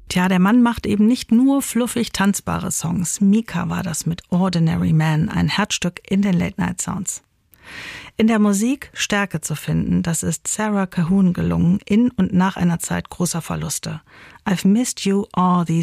Tja, der Mann macht eben nicht nur fluffig tanzbare Songs. Mika war das mit Ordinary Man, ein Herzstück in den Late-Night-Sounds. In der Musik Stärke zu finden, das ist Sarah Cahoon gelungen, in und nach einer Zeit großer Verluste. I've missed you all these